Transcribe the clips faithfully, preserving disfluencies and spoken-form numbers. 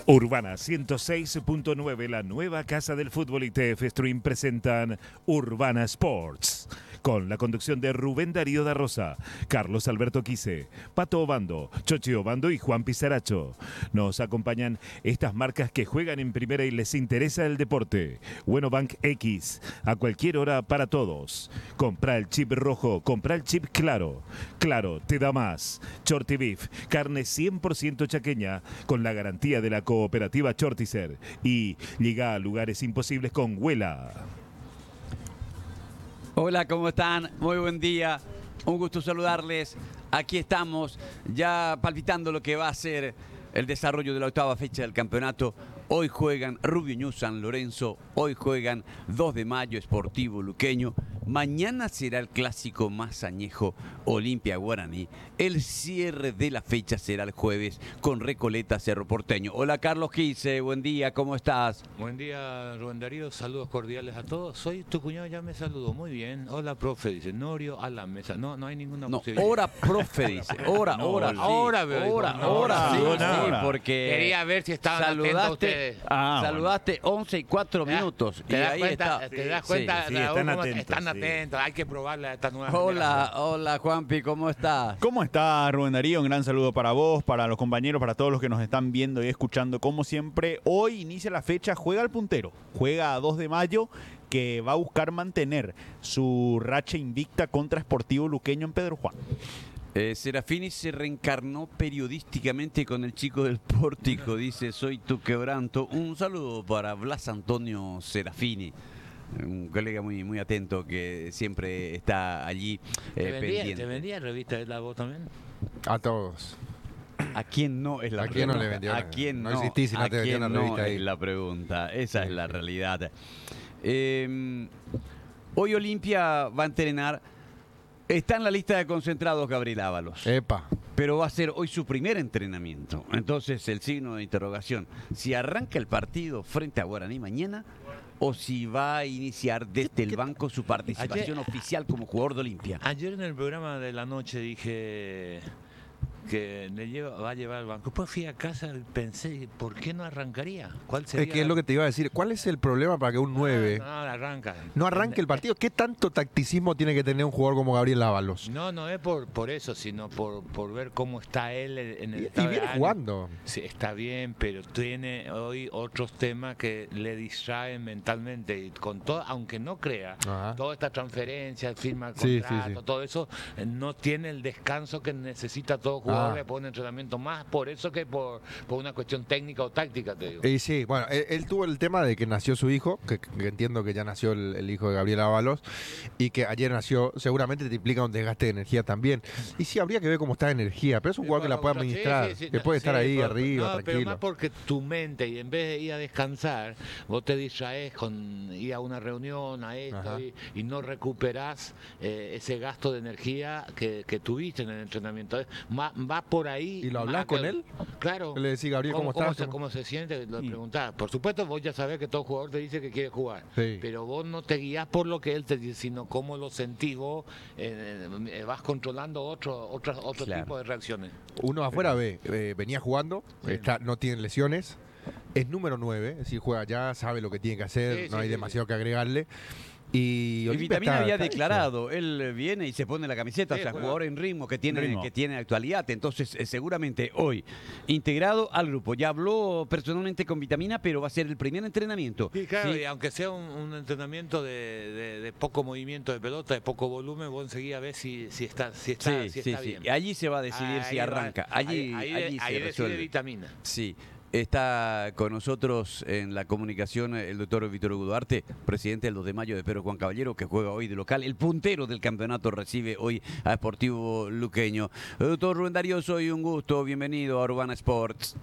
Urbana ciento seis punto nueve, la nueva casa del fútbol y T F Stream presentan Urbana Sports. Con la conducción de Rubén Darío da Rosa, Carlos Alberto Quise, Pato Obando, Chochi Obando y Juan Pizaracho. Nos acompañan estas marcas que juegan en primera y les interesa el deporte. Bueno Bank X, a cualquier hora para todos. Compra el chip rojo, compra el chip claro. Claro, te da más. Chorty Beef, carne cien por ciento chaqueña, con la garantía de la cooperativa Chortizer. Y llega a lugares imposibles con Huela. Hola, ¿cómo están? Muy buen día. Un gusto saludarles. Aquí estamos ya palpitando lo que va a ser el desarrollo de la octava fecha del campeonato. Hoy juegan Rubio Ñu San Lorenzo, hoy juegan dos de mayo Sportivo Luqueño. Mañana será el clásico más añejo Olimpia Guaraní. El cierre de la fecha será el jueves con Recoleta Cerro Porteño. Hola Carlos Quise, buen día, ¿cómo estás? Buen día Rubén Darío, saludos cordiales a todos. Soy tu cuñado, ya me saludó, muy bien. Hola profe, dice Norio a la mesa. No, no hay ninguna no, posibilidad. Hora profe, dice. Hora, no, hora, ahora, sí. veo, hora, no, hora, sí, no, sí, no. porque quería ver si estaban atentos saludaste, ustedes. Ah, saludaste bueno. once y cuatro ¿Te minutos. ¿Te y das ahí cuenta? está. ¿Te das Sí, cuenta? sí, de están cómo atentos, Están sí. atentos, hay que probarle a esta nueva Hola, generación. hola Juanpi, ¿cómo estás? ¿Cómo está Rubén Darío? Un gran saludo para vos, para los compañeros, para todos los que nos están viendo y escuchando. Como siempre, hoy inicia la fecha, juega el puntero, juega a dos de mayo, que va a buscar mantener su racha invicta contra Sportivo Luqueño en Pedro Juan. Eh, Serafini se reencarnó periodísticamente con el chico del pórtico, dice, soy tu quebranto. Un saludo para Blas Antonio Serafini, un colega muy muy atento que siempre está allí eh, ¿Te, vendía, pendiente. ¿Te vendía revista de la voz también? A todos. ¿A quién no es la ¿A quién no pregunta? le vendió? ¿A quién no? No existís si no ¿A te vendía quién una revista no ahí? es la pregunta? Esa es la realidad. Eh, hoy Olimpia va a entrenar. Está en la lista de concentrados Gabriel Ábalos. Epa. Pero va a ser hoy su primer entrenamiento. Entonces, el signo de interrogación. Si arranca el partido frente a Guaraní mañana o si va a iniciar desde el banco su participación Ayer- oficial como jugador de Olimpia. Ayer en el programa de la noche dije que le lleva, va a llevar al banco. Después fui a casa y pensé, ¿por qué no arrancaría? ¿Cuál sería? Es que es lo que te iba a decir. ¿Cuál es el problema para que un nueve No, no, arranca. no arranque el partido? ¿Qué tanto tacticismo tiene que tener un jugador como Gabriel Ábalos? No, no es por, por eso, sino por, por ver cómo está él en el Y, estado y de viene ánimo. jugando. Sí, está bien, pero tiene hoy otros temas que le distraen mentalmente. Y con todo, aunque no crea, Ajá. toda esta transferencia, firma el Sí, contrato, sí, sí. todo eso, eh, no tiene el descanso que necesita todo jugador Ah. después de un entrenamiento más, por eso que por, por una cuestión técnica o táctica, te digo. Y sí, bueno, él, él tuvo el tema de que nació su hijo, que, que entiendo que ya nació el, el hijo de Gabriel Ábalos, y que ayer nació, seguramente te implica un desgaste de energía también. Y sí, habría que ver cómo está de energía, pero es un jugador que la puede Sí, administrar, sí, sí, que puede sí, estar ahí pero- arriba, no, Pero tranquilo. más porque tu mente, y en vez de ir a descansar, vos te distraes con ir a una reunión, a esto, Ajá. y, y no recuperás eh, ese gasto de energía que, que tuviste en el entrenamiento. Es- Va, va por ahí. ¿Y lo hablás más que- con él? Claro. Le decís, Gabriel, ¿cómo estás? Se, ¿Cómo se siente? Lo preguntás. Por supuesto, vos ya sabés que todo jugador te dice que quiere jugar. Sí. Pero vos no te guías por lo que él te dice, sino cómo lo sentís vos. eh, eh, vas controlando otro, otro, otro Claro. tipo de reacciones. Uno afuera ve, eh, venía jugando, está, no tiene lesiones, es número nueve, es decir, juega ya, sabe lo que tiene que hacer, Sí, no sí, hay sí, demasiado que agregarle. Y, Y Olimpia Vitamina está- había está declarado, él viene y se pone la camiseta, Sí, o sea, juega. jugador en ritmo que tiene, Ritmo. que tiene actualidad. Entonces, eh, seguramente hoy, integrado al grupo. Ya habló personalmente con Vitamina, pero va a ser el primer entrenamiento. Sí, claro, Sí. y aunque sea un, un entrenamiento de, de- de poco movimiento de pelota, de poco volumen, vos enseguida ves si, si está, si está, Sí, si sí, está sí. bien. Y allí se va a decidir Ahí si va- arranca. Allí, ahí, allí ahí se decide resuelve. Vitamina. Sí. Está con nosotros en la comunicación el doctor Víctor Hugo Duarte, presidente del dos de mayo de Pedro Juan Caballero, que juega hoy de local. El puntero del campeonato recibe hoy a Sportivo Luqueño. Doctor Rubén Darío, soy un gusto. Bienvenido a Urbana Sports.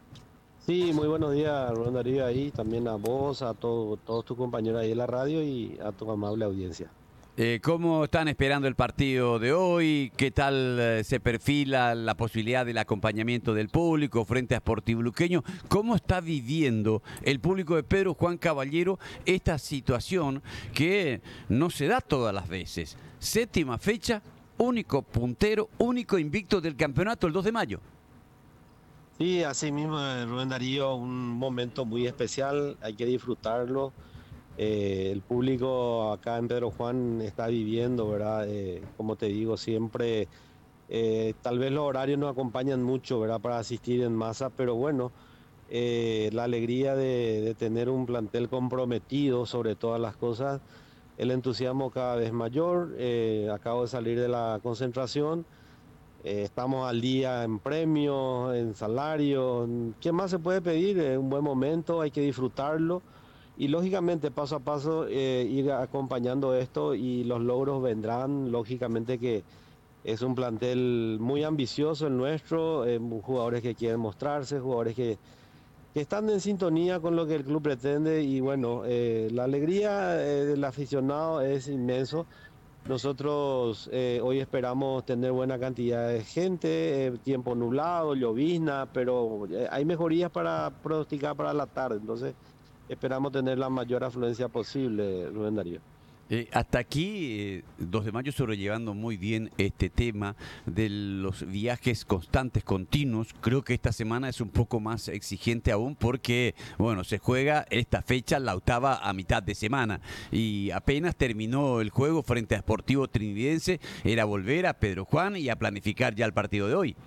Sí, muy buenos días, Rubén Darío, ahí, también a vos, a todo- todos tus compañeros ahí en la radio y a tu amable audiencia. Eh, ¿Cómo están esperando el partido de hoy? ¿Qué tal eh, se perfila la posibilidad del acompañamiento del público frente a Sportivo Luqueño? ¿Cómo está viviendo el público de Pedro Juan Caballero esta situación que no se da todas las veces? Séptima fecha, único puntero, único invicto del campeonato el dos de mayo. Sí, así mismo, eh, Rubén Darío, un momento muy especial, hay que disfrutarlo. Eh, el público acá en Pedro Juan está viviendo, ¿verdad? Eh, como te digo, siempre, eh, tal vez los horarios no acompañan mucho, ¿verdad? Para asistir en masa, pero bueno, eh, la alegría de, de tener un plantel comprometido sobre todas las cosas, el entusiasmo cada vez mayor. Eh, acabo de salir de la concentración. Eh, estamos al día en premios, en salarios. ¿Qué más se puede pedir? Es un buen momento, hay que disfrutarlo y lógicamente paso a paso eh, ir acompañando esto y los logros vendrán. Lógicamente que es un plantel muy ambicioso el nuestro, eh, jugadores que quieren mostrarse, jugadores que, que están en sintonía con lo que el club pretende y bueno, eh, la alegría eh, del aficionado es inmenso. Nosotros eh, hoy esperamos tener buena cantidad de gente, eh, tiempo nublado, llovizna, pero eh, hay mejorías para pronosticar para la tarde, entonces esperamos tener la mayor afluencia posible, Rubén Darío. Eh, hasta aquí, eh, dos de mayo, sobrellevando muy bien este tema de los viajes constantes, continuos. Creo que esta semana es un poco más exigente aún porque, bueno, se juega esta fecha, la octava, a mitad de semana. Y apenas terminó el juego frente a Sportivo Trinidense, era volver a Pedro Juan y a planificar ya el partido de hoy.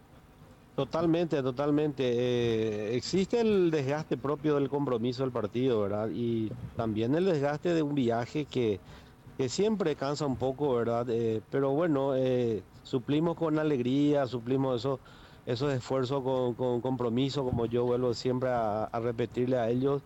Totalmente, totalmente. Eh, existe el desgaste propio del compromiso del partido, ¿verdad? Y también el desgaste de un viaje que, que siempre cansa un poco, ¿verdad? Eh, pero bueno, eh, suplimos con alegría, suplimos eso, esos esfuerzos con, con compromiso, como yo vuelvo siempre a, a repetirle a ellos.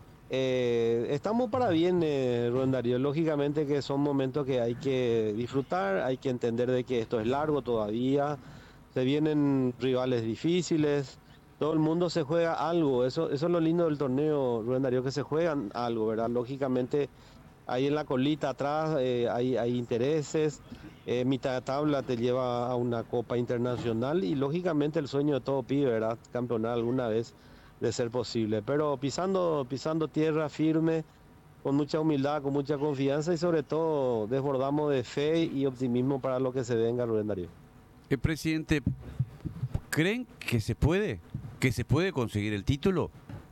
Eh, estamos para bien, eh, Rubén Darío. Lógicamente que son momentos que hay que disfrutar, hay que entender de que esto es largo todavía, se vienen rivales difíciles, todo el mundo se juega algo, eso, eso es lo lindo del torneo, Rubén Darío, que se juegan algo, ¿verdad? Lógicamente ahí en la colita atrás eh, hay, hay intereses, eh, mitad de tabla te lleva a una copa internacional y lógicamente el sueño de todo pibe, ¿verdad? Campeonar alguna vez de ser posible, pero pisando, pisando tierra firme, con mucha humildad, con mucha confianza y sobre todo desbordamos de fe y optimismo para lo que se venga, Rubén Darío. El presidente, ¿creen que se puede? ¿Que se puede conseguir el título?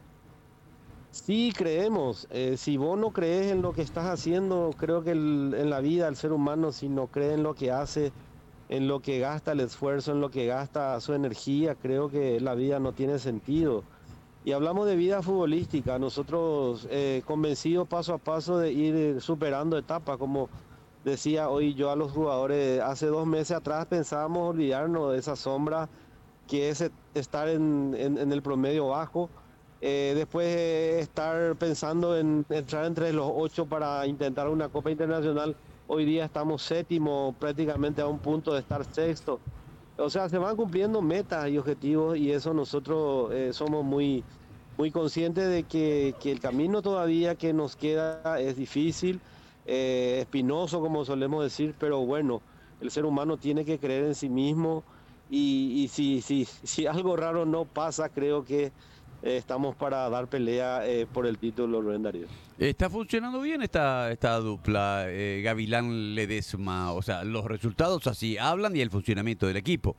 Sí, creemos. Eh, si vos no crees en lo que estás haciendo, creo que el- en la vida el ser humano, si no cree en lo que hace, en lo que gasta el esfuerzo, en lo que gasta su energía, creo que la vida no tiene sentido. Y hablamos de vida futbolística, nosotros eh, convencidos paso a paso de ir eh, superando etapas, como decía hoy yo a los jugadores, hace dos meses atrás pensábamos olvidarnos de esa sombra que es e- estar en, en- en el promedio bajo, eh, después eh, estar pensando en entrar entre los ocho para intentar una Copa Internacional, hoy día estamos séptimo, prácticamente a un punto de estar sexto. O sea, se van cumpliendo metas y objetivos y eso nosotros eh, somos muy, muy conscientes de que, que el camino todavía que nos queda es difícil, eh, espinoso como solemos decir, pero bueno, el ser humano tiene que creer en sí mismo y, y si, si, si algo raro no pasa, creo que eh, estamos para dar pelea eh, por el título, Rubén Darío. Está funcionando bien esta, esta dupla, eh, Gavilán Ledesma. O sea, los resultados así hablan y el funcionamiento del equipo.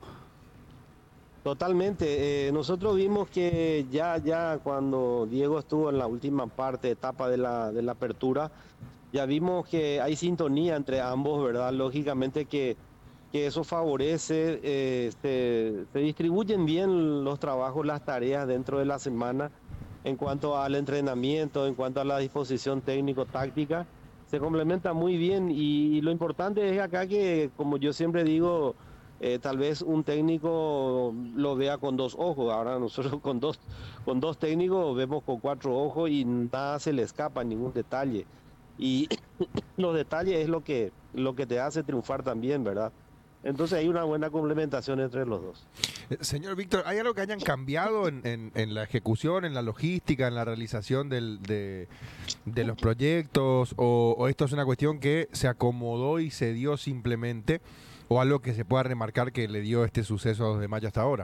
Totalmente. Eh, nosotros vimos que ya, ya cuando Diego estuvo en la última parte, etapa de la, de la apertura, ya vimos que hay sintonía entre ambos, ¿verdad? Lógicamente que, que eso favorece, eh, se, se distribuyen bien los trabajos, las tareas dentro de la semana en cuanto al entrenamiento, en cuanto a la disposición técnico-táctica, se complementa muy bien y, y lo importante es acá que, como yo siempre digo, eh, tal vez un técnico lo vea con dos ojos, ahora nosotros con dos, con dos técnicos vemos con cuatro ojos y nada se le escapa, ningún detalle. Y los detalles es lo que, lo que te hace triunfar también, ¿verdad? Entonces hay una buena complementación entre los dos. Eh, Señor Víctor, ¿hay algo que hayan cambiado en, en- en la ejecución, en la logística, en la realización del- de, de los proyectos? O, ¿O esto es una cuestión que se acomodó y se dio simplemente? ¿O algo que se pueda remarcar que le dio este suceso a dos de mayo hasta ahora?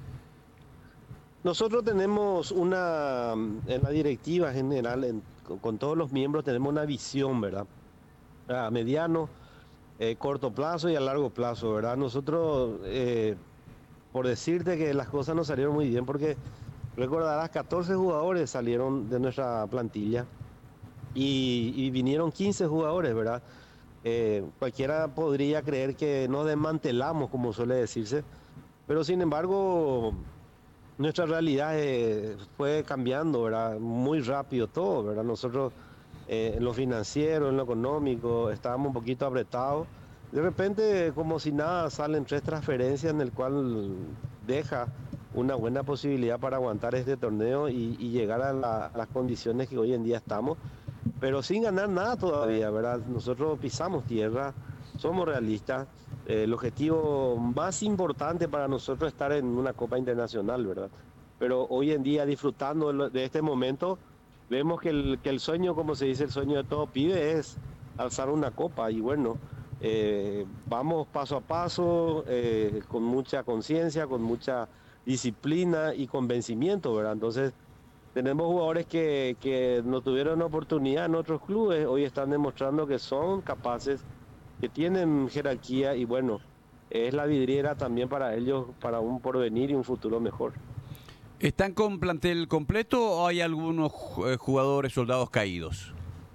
Nosotros tenemos una, en la directiva general, en- con, con todos los miembros, tenemos una visión, ¿verdad? A mediano, eh, corto plazo y a largo plazo, ¿verdad? Nosotros eh, por decirte que las cosas no salieron muy bien, porque recordarás, catorce jugadores salieron de nuestra plantilla y, y vinieron quince jugadores, ¿verdad? Eh, cualquiera podría creer que nos desmantelamos, como suele decirse, pero sin embargo nuestra realidad eh, fue cambiando, ¿verdad? Muy rápido todo, ¿verdad? Nosotros eh, en lo financiero, en lo económico, estábamos un poquito apretados. De repente, como si nada, salen tres transferencias en el cual deja una buena posibilidad para aguantar este torneo y, y llegar a, la- a las condiciones que hoy en día estamos, pero sin ganar nada todavía, ¿verdad? Nosotros pisamos tierra, somos realistas. Eh, el objetivo más importante para nosotros es estar en una Copa Internacional, ¿verdad? Pero hoy en día, disfrutando de, lo- de este momento, vemos que el, que el sueño, como se dice, el sueño de todo pibe es alzar una copa. Y bueno, eh, vamos paso a paso, eh, con mucha conciencia, con mucha disciplina y convencimiento, ¿verdad? Entonces, tenemos jugadores que, que no tuvieron oportunidad en otros clubes, hoy están demostrando que son capaces, que tienen jerarquía y bueno, es la vidriera también para ellos, para un porvenir y un futuro mejor. ¿Están con plantel completo o hay algunos eh, jugadores soldados caídos?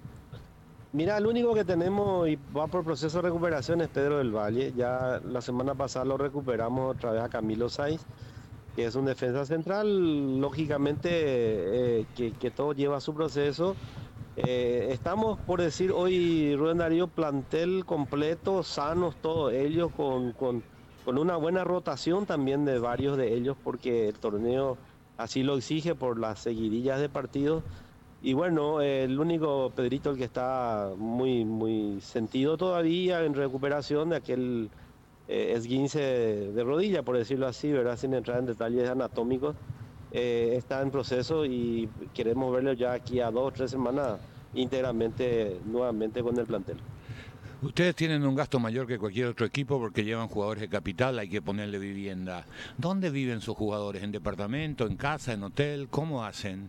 Mira, el único que tenemos y va por proceso de recuperación es Pedro del Valle. Ya la semana pasada lo recuperamos otra vez a Camilo Saiz, que es un defensa central. Lógicamente eh, que, que todo lleva su proceso. Eh, estamos, por decir hoy, Rubén Darío, plantel completo, sanos todos ellos, con, con, con una buena rotación también de varios de ellos, porque el torneo así lo exige por las seguidillas de partidos. Y bueno, eh, el único Pedrito el que está muy, muy sentido todavía en recuperación de aquel eh, esguince de, de rodilla, por decirlo así, ¿verdad? Sin entrar en detalles anatómicos, eh, está en proceso y queremos verlo ya aquí a dos o tres semanas íntegramente nuevamente con el plantel. Ustedes tienen un gasto mayor que cualquier otro equipo porque llevan jugadores de capital, hay que ponerle vivienda. ¿Dónde viven sus jugadores? ¿En departamento, en casa, en hotel? ¿Cómo hacen?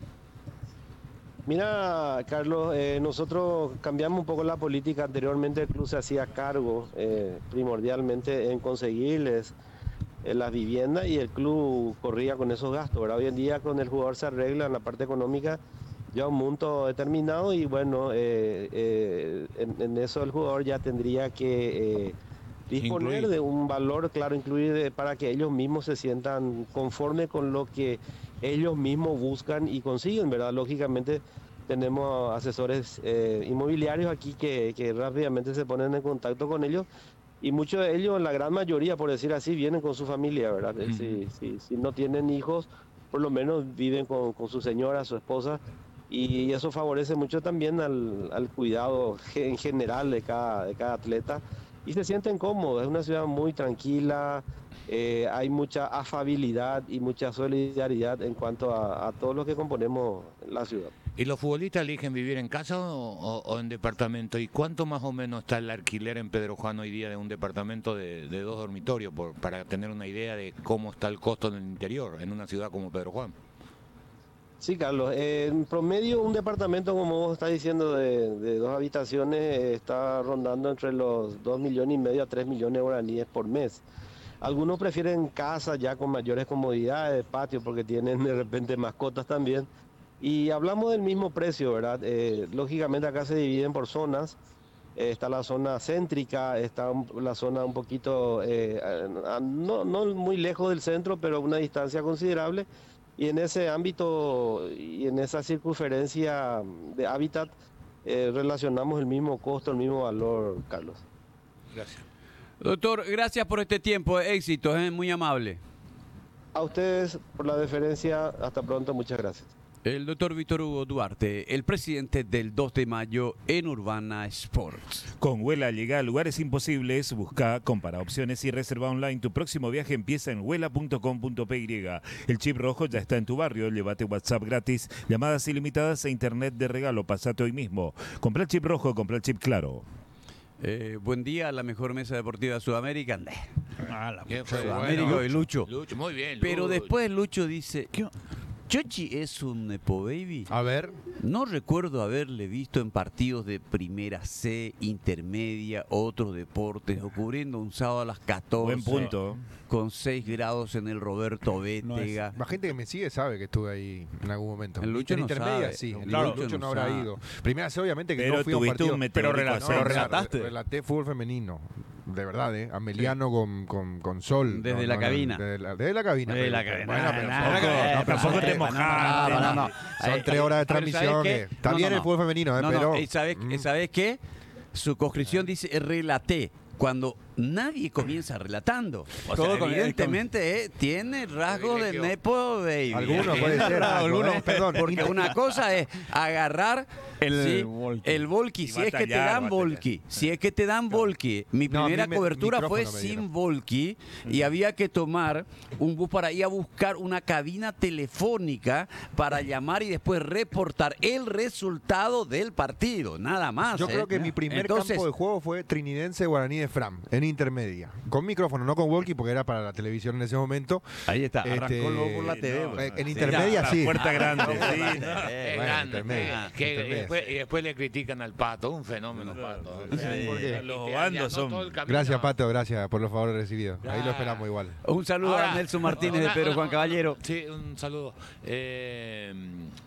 Mira, Carlos, eh, nosotros cambiamos un poco la política. Anteriormente el club se hacía cargo eh, primordialmente en conseguirles eh, las viviendas y el club corría con esos gastos, ¿verdad? Hoy en día con el jugador se arregla en la parte económica ya un monto determinado y bueno, eh, eh, en, en eso el jugador ya tendría que eh, disponer Incluir. de un valor, claro, incluir de- para que ellos mismos se sientan conformes con lo que ellos mismos buscan y consiguen, ¿verdad? Lógicamente tenemos asesores eh, inmobiliarios aquí que, que rápidamente se ponen en contacto con ellos y muchos de ellos, la gran mayoría, por decir así, vienen con su familia, ¿verdad? Eh, Ujú. Si, si, si no tienen hijos, por lo menos viven con, con su señora, su esposa, y eso favorece mucho también al, al cuidado ge- en general de cada, de cada atleta y se sienten cómodos. Es una ciudad muy tranquila, eh, hay mucha afabilidad y mucha solidaridad en cuanto a, a todos los que componemos la ciudad. ¿Y los futbolistas eligen vivir en casa o, o- o en departamento? ¿Y cuánto más o menos está el alquiler en Pedro Juan hoy día de un departamento de, de dos dormitorios? Por- para tener una idea de cómo está el costo en el interior, en una ciudad como Pedro Juan. Sí, Carlos, eh, en promedio un departamento, como vos estás diciendo, de, de dos habitaciones eh, está rondando entre los dos millones y medio a tres millones de guaraníes por mes. Algunos prefieren casa ya con mayores comodidades, patio, porque tienen de repente mascotas también. Y hablamos del mismo precio, ¿verdad? Eh, lógicamente acá se dividen por zonas. Eh, está la zona céntrica, está un- la zona un poquito, eh, a- a- no, no muy lejos del centro, pero a una distancia considerable. Y en ese ámbito y en esa circunferencia de hábitat, eh, relacionamos el mismo costo, el mismo valor, Carlos. Gracias. Doctor, gracias por este tiempo. Éxitos, es muy amable. A ustedes por la deferencia, hasta pronto, muchas gracias. El doctor Víctor Hugo Duarte, el presidente del dos de mayo en Urbana Sports. Con Huela llega a lugares imposibles, busca, compara opciones y reserva online. Tu próximo viaje empieza en huela punto com punto p y. El chip rojo ya está en tu barrio. Llévate WhatsApp gratis, llamadas ilimitadas e internet de regalo. Pasate hoy mismo. Compra el chip rojo, compra el chip claro. Eh, buen día, la mejor mesa deportiva de Sudamérica. ¿Qué fue? Sudamérica y Lucho. Lucho, muy bien. Pero Lucho. después Lucho dice, yo, Chochi es un Nepo Baby. A ver. No recuerdo haberle visto en partidos de primera C, intermedia, otros deportes, o cubriendo un sábado a las catorce. Buen punto. Con seis grados en el Roberto No es- Bétega. La gente que me sigue sabe que estuve ahí en algún momento. El Lucho en no intermedia, sabe. sí. El Claro, Lucho, Lucho no no habrá sabe. ido. Primera C, obviamente, que Pero no fui a un tuviste partido. un meteórico Pero así. No, Lo rela- relataste. Relaté fútbol femenino. De verdad, ¿eh? Ameliano con, con, con Sol. Desde No, la no, no, cabina. Desde la, desde la cabina. Desde pero- la cabina. Bueno, pero Nah, tampoco- nah, no, nah, tampoco nah, te nah, mojaste. no, no, no. Son Eh, tres horas de pero ¿sabes transmisión. qué? que- Está No, bien no, el fútbol femenino, ¿eh? No, no, pero. ¿y sabes, Mm. ¿sabes qué? Su conscripción dice relaté. Cuando nadie comienza relatando. O Todo sea, con- evidentemente eh, tiene rasgos de Privilegio. Nepo Baby. Algunos puede ser. Algunos, eh, perdón. Porque una cosa es agarrar El ¿sí? volky. el volky, Y si es que te batallar, dan batallar. volky, si es que te dan volky. Mi No, a mí primera me- cobertura fue micrófono me sin dieron. volky y había que tomar un bus para ir a buscar una cabina telefónica para llamar y después reportar el resultado del partido, nada más. Yo ¿eh? creo que mi primer Entonces, campo de juego fue Trinidense Guaraní de Fram, en intermedia. Con micrófono, no con walkie, porque era para la televisión en ese momento. ahí está, arrancó Este, luego por la T V. no, pues. Eh, en Sí, intermedia la sí. puerta grande, sí. Eh, Es Bueno, grande. intermedia, Ah, que- y, intermedia. después, y después le critican al Pato, un fenómeno Pato. ¿Por qué? Los Y te bandos allanó son- todo el camino. Gracias, Pato, gracias por los favores recibidos. Ahí lo Ah. esperamos igual. Un saludo Ahora, a Nelson Martínez de una- Pedro una- Juan Caballero. Sí, un saludo. Eh,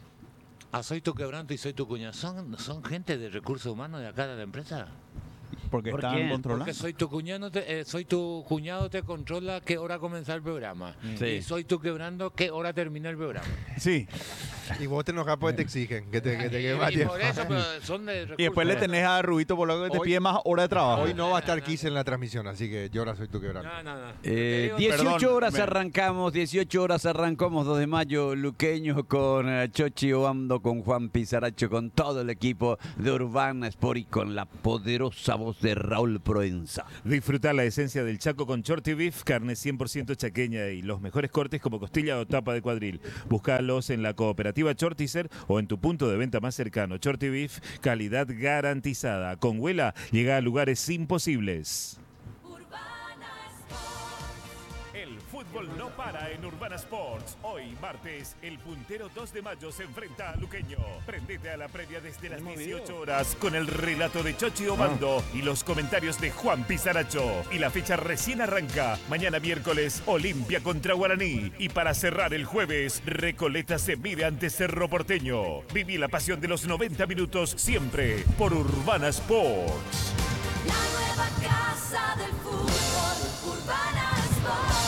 a Soy Tu Quebranto y Soy Tu Cuñado. ¿Son, ¿Son gente de recursos humanos de acá de la empresa? Porque ¿Por están qué? controlando. Porque soy tu cuñado, te, eh, soy tu cuñado te controla qué hora comienza el programa. Sí. Y soy tu quebrando qué hora termina el programa. Sí. Y vos te enojas porque te exigen que te, que te quede más y tiempo. por eso, pero son de recursos Y después le humanos. tenés a Rubito por lo que te Hoy- pide más hora de trabajo. Hoy no va a estar Kise en la transmisión, así que yo ahora soy tu quebrante. No, no, no. Eh, Te digo, dieciocho perdón, horas me- arrancamos, dieciocho horas arrancamos, dos de mayo, Luqueño con eh, Chochi Obando, con Juan Pizaracho, con todo el equipo de Urbana Sport y con la poderosa voz de Raúl Proenza. Disfrutar la esencia del Chaco con Shorty Beef, carne cien por ciento chaqueña y los mejores cortes como costilla o tapa de cuadril. Búscalos en la cooperativa Shortizer o en tu punto de venta más cercano. Shorty Beef, calidad garantizada. Con Huela llega a lugares imposibles. El fútbol no para en Urbana Sports. Hoy, martes, el puntero dos de mayo se enfrenta a Luqueño. Prendete a la previa desde las dieciocho horas con el relato de Chochi Obando y los comentarios de Juan Pizaracho. Y la fecha recién arranca. Mañana miércoles, Olimpia contra Guaraní. Y para cerrar el jueves, Recoleta se mide ante Cerro Porteño. Viví la pasión de los noventa minutos siempre por Urbana Sports. La nueva casa del fútbol, Urbana Sport.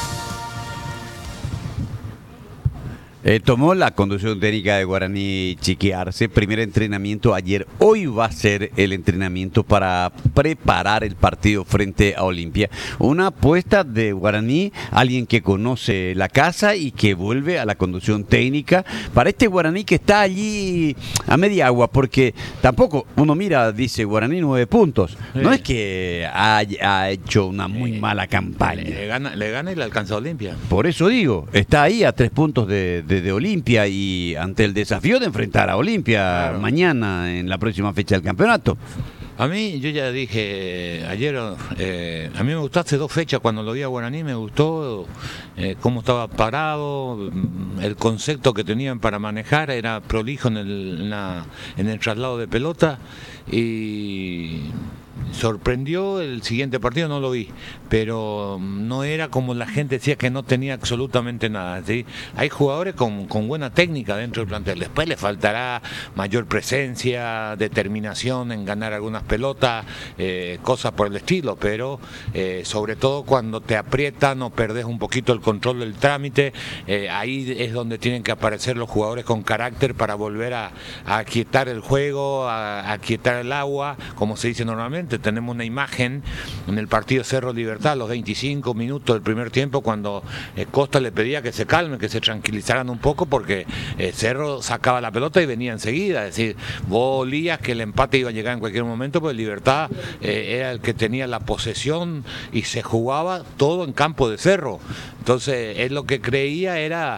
Eh, tomó la conducción técnica de Guaraní Chiquiarse, primer entrenamiento ayer. Hoy va a ser el entrenamiento para preparar el partido frente a Olimpia. Una apuesta de Guaraní, alguien que conoce la casa y que vuelve a la conducción técnica para este Guaraní que está allí a media agua, porque tampoco uno mira, dice Guaraní nueve puntos. No es que haya ha hecho una muy mala campaña. Le gana, le gana y le alcanza a Olimpia. Por eso digo, está ahí a tres puntos de, de, de Olimpia y ante el desafío de enfrentar a Olimpia Claro. mañana en la próxima fecha del campeonato. A mí, yo ya dije eh, ayer, eh, a mí me gustó hace dos fechas cuando lo vi a Guaraní, me gustó eh, cómo estaba parado, mm, el concepto que tenían para manejar, era prolijo en el, en la- en el traslado de pelota y sorprendió el siguiente partido, no lo vi, pero no era como la gente decía que no tenía absolutamente nada. ¿sí? Hay jugadores con, con buena técnica dentro del plantel, después le faltará mayor presencia, determinación en ganar algunas pelotas, eh, cosas por el estilo, pero eh, sobre todo cuando te aprietan o perdés un poquito el control del trámite, eh, ahí es donde tienen que aparecer los jugadores con carácter para volver a, a aquietar el juego, a, a aquietar el agua, como se dice normalmente. Tenemos una imagen en el partido Cerro Libertad, a los veinticinco minutos del primer tiempo, cuando eh, Costa le pedía que se calmen, que se tranquilizaran un poco, porque eh, Cerro sacaba la pelota y venía enseguida. Es decir, vos olías que el empate iba a llegar en cualquier momento, pues Libertad eh, era el que tenía la posesión y se jugaba todo en campo de Cerro. Entonces, él lo que creía era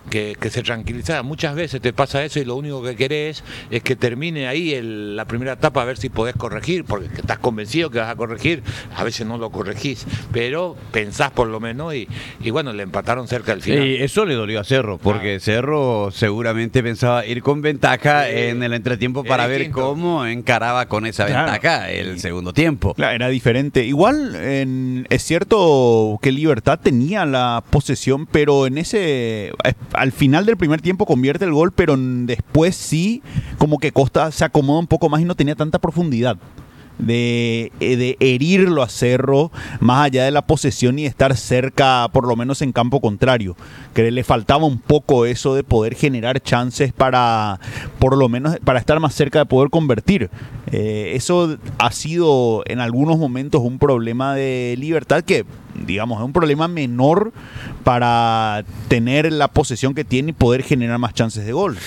que, que se tranquilizara. Muchas veces te pasa eso y lo único que querés es que termine ahí el, la primera etapa, a ver si podés corregir, porque estás convencido que vas a corregir, a veces no lo corregís, pero pensás por lo menos y, y bueno, le empataron cerca del final. Y eso le dolió a Cerro, porque Ah. Cerro seguramente pensaba ir con ventaja Sí. en el entretiempo Era para ver distinto. cómo encaraba con esa Claro. ventaja el segundo tiempo. Claro, era diferente. Igual en- es cierto que Libertad tenía la posesión, pero en ese eh, al final del primer tiempo convierte el gol, pero en- después sí como que Costa se acomoda un poco más y no tenía tanta profundidad de, eh, de herirlo a Cerro más allá de la posesión y estar cerca, por lo menos en campo contrario, que le faltaba un poco eso de poder generar chances para, por lo menos, para estar más cerca de poder convertir. Eh, eso ha sido en algunos momentos un problema de Libertad que, digamos, es un problema menor para tener la posesión que tiene y poder generar más chances de gol.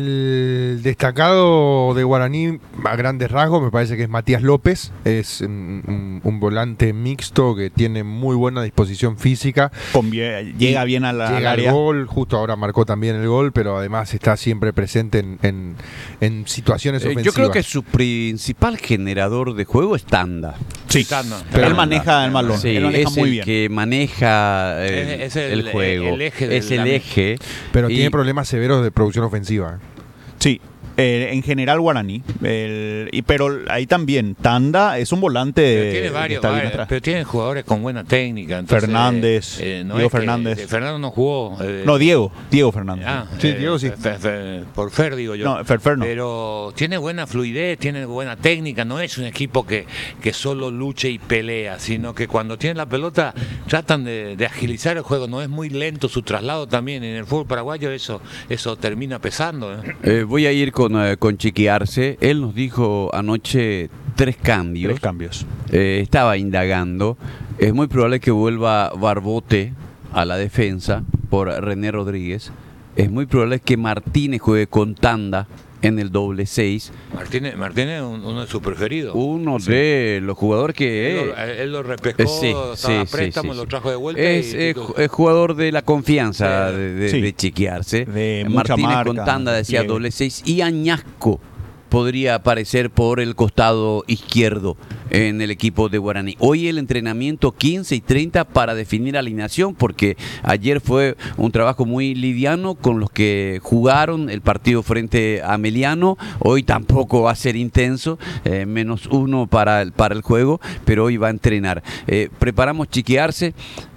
El destacado de Guaraní a grandes rasgos me parece que es Matías López, es un, un- un volante mixto que tiene muy buena disposición física. Convie- llega bien a la, al Llega al área. gol, justo ahora marcó también el gol, pero además está siempre presente en, en- en situaciones Eh, ofensivas. yo creo que su principal generador de juego es Tanda. Sí, Tanda. pero él Tanda. maneja el balón, Sí, él maneja es muy el bien. que maneja el, Es- es el- el juego. el eje de es el la- eje. Pero y- tiene problemas severos de producción ofensiva. Sí, eh, en general Guaraní, el- y, pero ahí también Tanda es un volante Pero de- tiene que varios, está bien varios, atrás. pero tienen jugadores con buena técnica. entonces, Fernández, eh, no Diego es que- Fernández. eh, Fernando no jugó. eh, No, Diego, Diego Fernández. Ah, Sí, eh, Diego sí. Fe- Fe- por Fer digo yo. No, Fer Fer no. Pero tiene buena fluidez, tiene buena técnica. No es un equipo que, que solo luche y pelea, sino que cuando tienen la pelota tratan de, de agilizar el juego. No es muy lento su traslado también. En el fútbol paraguayo eso, eso termina pesando. ¿eh? Eh, voy a ir con, eh, con Chiqui Arce. Él nos dijo anoche tres cambios. Tres cambios. Eh, estaba indagando. Es muy probable que vuelva Barbote a la defensa por René Rodríguez. Es muy probable que Martínez juegue con Tanda en el doble seis. Martínez, Martínez es un- uno de sus preferidos. Uno de los jugadores Él que... lo, él lo repescó, Eh, sí, estaba sí, a sí, préstamo, sí, lo sí. trajo de vuelta. Es, y- eh, ju- es jugador de la confianza Sí. de, de, Sí. de Chiquiarse. De mucha Martínez marca, con Tanda decía pliegue. doble seis y Añasco podría aparecer por el costado izquierdo en el equipo de Guaraní. Hoy el entrenamiento quince y treinta para definir alineación, porque ayer fue un trabajo muy liviano con los que jugaron el partido frente a Meliano. Hoy tampoco va a ser intenso, eh, menos uno para el, para el juego, pero hoy va a entrenar. Eh, preparamos Chiquiarse.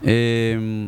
Eh,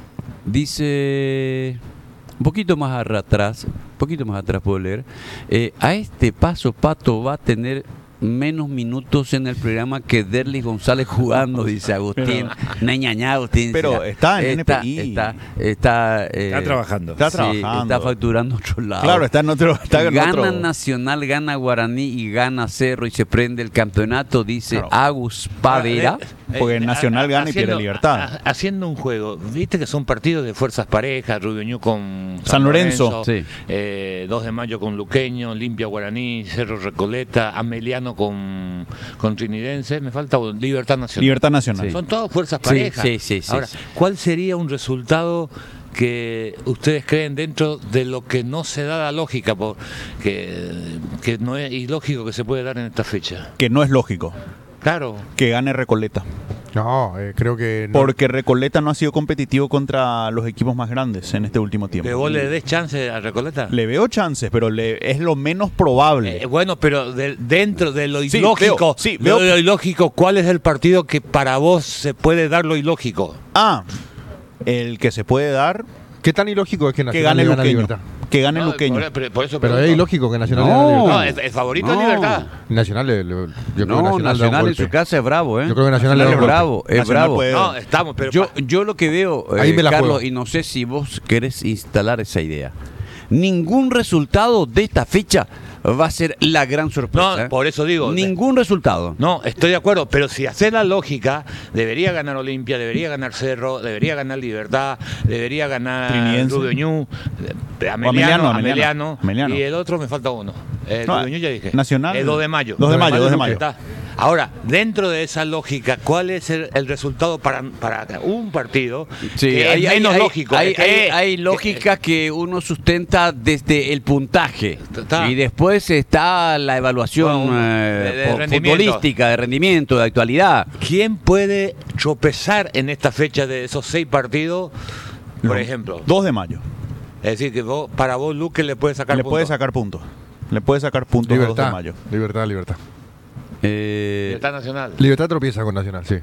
dice... Un poquito más atrás, un poquito más atrás puedo leer. Eh, a este paso, Pato va a tener menos minutos en el programa que Derlis González jugando, dice Agustín. Ñañañá, Agustín. Pero dice, está en está, N P I. Está, está, eh, Está trabajando. Está sí, trabajando. está facturando a otro lado. Claro, está en otro. Está en Gana otro. Nacional, gana Guaraní y gana Cerro y se prende el campeonato, dice Claro. Agus Pavera. Porque Nacional gana y pierde Libertad. ha- Haciendo un juego, viste que son partidos de fuerzas parejas, Rubio Ñu con San Lorenzo. Sí. eh, dos de mayo con Luqueño, Limpia Guaraní, Cerro Recoleta, Ameliano con, con Trinidense, me falta un- Libertad Nacional. Libertad Nacional. Sí. Son todas fuerzas Sí, parejas. sí, sí, sí, Ahora, sí. ¿cuál sería un resultado que ustedes creen dentro de lo que no se da la lógica, por, que, que no es ilógico que se puede dar en esta fecha? Que no es lógico. Claro. Que gane Recoleta. No, eh, creo que no. Porque Recoleta no ha sido competitivo contra los equipos más grandes en este último tiempo. ¿Que vos le des chance a Recoleta? Le veo chances, pero le, es lo menos probable. Eh, bueno, pero de- dentro de lo Sí, ilógico, veo, sí, de veo- lo ilógico, ¿cuál es el partido que para vos se puede dar lo ilógico? Ah, el que se puede dar, ¿Qué tan ilógico es que que Nacional gane le gana a Luqueño. Libertad? Que gane No, Luqueño. por, por- por eso Pero es pregunto. ilógico que Nacional No. le gane a No, Libertad. es, es favorito de No. Libertad. Nacional, le- le- yo creo que No, Nacional, da un Nacional en golpe. su casa es bravo, ¿eh? Yo creo que Nacional le da un es golpe. bravo, es Nacional bravo. puede- No, estamos, pero Yo, pa- yo lo que veo, Ahí eh, me la Carlos, juego. y no sé si vos querés instalar esa idea. Ningún resultado de esta fecha va a ser la gran sorpresa. No, ¿eh? por eso digo. Ningún resultado. No, estoy de acuerdo, pero si hace la lógica, debería ganar Olimpia, debería ganar Cerro, debería ganar Libertad, debería ganar Trinidense. Rubio Ñu, eh, Ameliano, Ameliano, Ameliano, Ameliano. y el otro me falta uno. Eh, No, Rubio Ñu ya dije. Nacional. Eh, dos de mayo. dos de mayo, dos de Ya mayo. está. Ahora, dentro de esa lógica, ¿cuál es el, el resultado para, para un partido? Sí, que hay, es hay- menos hay- lógico. Hay, Es que- hay- hay lógica que uno sustenta desde el puntaje Está. y después está la evaluación Bueno, eh, de- de po- rendimiento. futbolística, de rendimiento, de actualidad. ¿Quién puede tropezar en esta fecha de esos seis partidos, por No. ejemplo? dos de mayo. Es decir, que vos, para vos, Luque, le puede sacar Le puntos. puede sacar puntos. Le puede sacar puntos a dos de Libertad, mayo. libertad, libertad. Eh, Libertad Nacional. Libertad tropieza con Nacional, sí.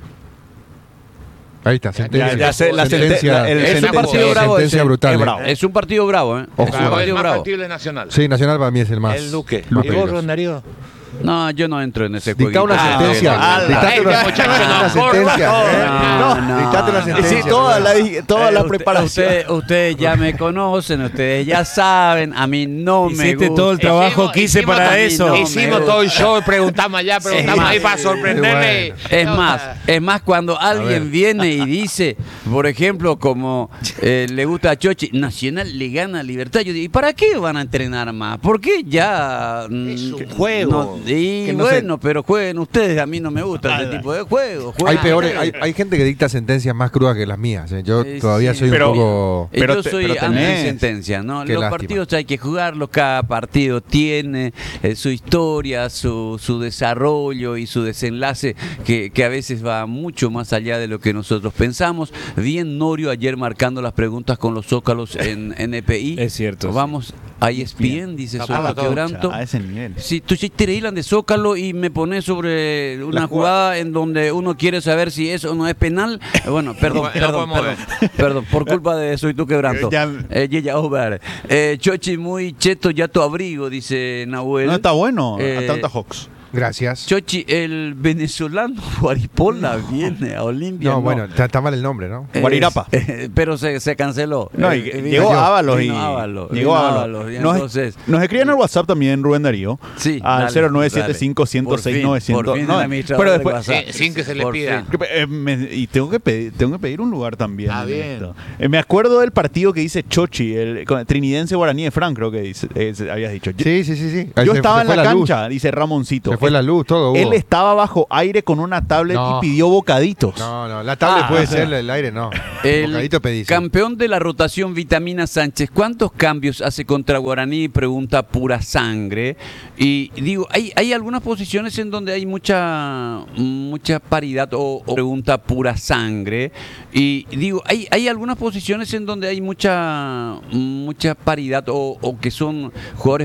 Ahí está, sentencia. ya sé, la sentencia, senten- la- el Es un sentencia- partido bravo sentencia ese. brutal. Es eh. bravo. es un partido bravo, ¿eh? Ojo. Es un Para vos es partido más bravo. factible Nacional. Sí, Nacional para mí es el más. El Luque. más ¿Y vos, peligroso. Rubén Darío? No, yo no entro en ese Dicta jueguito. una Ah, sentencia. de- Dictate Este una, muchacho una no, sentencia. por eh. No, no. Dictate una Sí, sentencia. Sí, toda la, Rubén. toda Eh, la usted- preparación. usted- ustedes ya me conocen, ustedes ya saben, a mí no me Hiciste gusta. todo el trabajo Hicimos- que hice hicimos para también, eso. no, me Hicimos gusta. todo el show, preguntamos allá, preguntamos más. ahí para sorprenderle. Es No, más, es más cuando alguien ver. viene y dice, por ejemplo, como eh, le gusta a Chochi, Nacional le gana a Libertad. Yo digo, ¿y para qué van a entrenar más? ¿Por qué ya? mm, Es un que- juego. no- y Que no se- bueno, pero jueguen ustedes, a mí no me gusta ese tipo de juego. Hay jueguen peores, ustedes. hay, hay gente que dicta sentencias más crudas que las mías. eh. Yo Eh, todavía sí. soy Pero- un poco. Eh, Pero Yo te- soy pero tenés- anti-sentencia, ¿no? Qué Los lástima. partidos hay que jugarlos, cada partido tiene eh, su historia, su, su desarrollo y su desenlace que, que a veces va mucho más allá de lo que nosotros pensamos. Bien Norio ayer marcando las preguntas con los zócalos en N P I. Es cierto, sí. Vamos a E S P N, dice Tapala Soca todo, Quebranto. A ese nivel. Si tú hiciste Irland de Zócalo y me pones sobre una La jugada en donde uno quiere saber si es o no es penal, eh, bueno, perdón, No perdón, podemos perdón, perdón, por culpa de Soy tú Quebranto. Ya- Eh, ya, ya, over. Eh, Chochi, muy cheto ya tu abrigo, dice Nahuel. No está bueno. Eh, Atlanta Hawks. Gracias. Chochi, el venezolano Guaripola viene a Olimpia. No, bueno, está, está mal el nombre, ¿no? Eh, Guarirapa. eh, pero se, se canceló. No, y Eh, llegó vino- Ábalos y. vino Ábalos, llegó vino Ábalos. Ábalos, y Nos, entonces, nos escriben al WhatsApp también, Rubén Darío. sí, Al dale, cero nueve siete dale. cinco, ciento Por seis, fin, novecientos. por fin No, el administrador pero del después- WhatsApp. sin- sin que se le Por pida. fin. Eh, me- y tengo que pedir, tengo que pedir un lugar también. Ah, en bien. esto. Eh, me acuerdo del partido que dice Chochi, el con- trinidense guaraní de Frank, creo que dice, eh, habías dicho. Yo, Sí, sí, sí. sí. Ahí yo se- estaba se en fue la, luz. cancha, dice Ramoncito. Se fue él, la luz, todo. hubo. él estaba bajo aire con una tablet No. y pidió bocaditos. No, no, la tablet Ah, puede o sea, ser, el aire no. El Bocadito pedís. campeón de la rotación Vitamina Sánchez, ¿cuántos cambios hace contra Guaraní? Pregunta Pura Sangre. Y digo, hay, hay algunas posiciones en donde hay mucha mucha paridad o, o pregunta Pura Sangre. Y digo, hay, hay algunas posiciones en donde hay mucha mucha paridad o, o que son jugadores